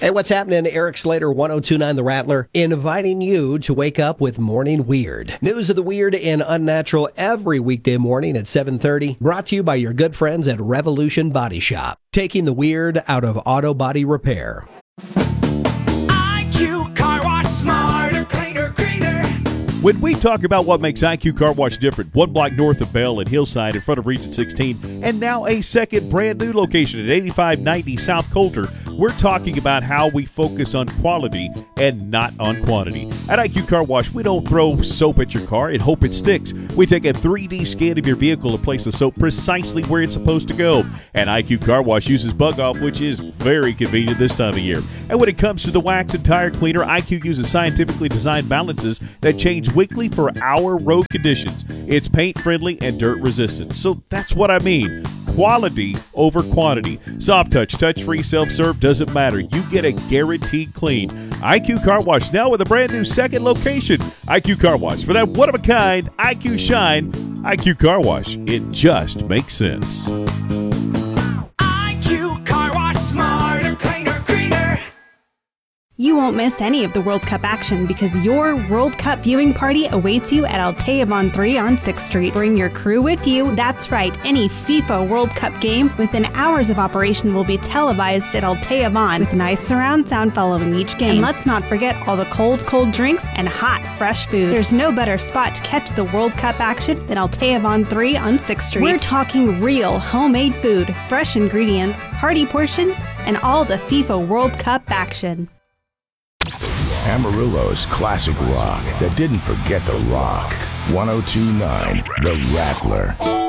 Hey, what's happening? Eric Slater, 1029 The Rattler, inviting you to wake up with Morning Weird. News of the weird and unnatural every weekday morning at 7:30. Brought to you by your good friends at Revolution Body Shop. Taking the weird out of auto body repair. IQ Car Wash, smarter, cleaner, greener. When we talk about what makes IQ Car Wash different, one block north of Bell and Hillside in front of Region 16, and now a second brand new location at 8590 South Coulter, we're talking about how we focus on quality and not on quantity. At IQ Car Wash, we don't throw soap at your car and hope it sticks. We take a 3D scan of your vehicle and place the soap precisely where it's supposed to go. And IQ Car Wash uses Bug Off, which is very convenient this time of year. And when it comes to the wax and tire cleaner, IQ uses scientifically designed balances that change weekly for our road conditions. It's paint friendly and dirt resistant. So that's what I mean. Quality over quantity. Soft touch, touch-free, self-serve, doesn't matter. You get a guaranteed clean. IQ Car Wash, now with a brand new second location. IQ Car Wash, for that one-of-a-kind IQ shine. IQ Car Wash, it just makes sense. IQ Car Wash, smarter, cleaner, greener. You won't miss any of the World Cup action because your World Cup viewing party awaits you at Altea Von 3 on 6th Street. Bring your crew with you. That's right, any FIFA World Cup game within hours of operation will be televised at Altea Von with nice surround sound following each game. And let's not forget all the cold drinks and hot, fresh food. There's no better spot to catch the World Cup action than Altea Von 3 on 6th Street. We're talking real homemade food, fresh ingredients, hearty portions, and all the FIFA World Cup action. Amarillo's classic rock that didn't forget the rock. 1029 The Rattler.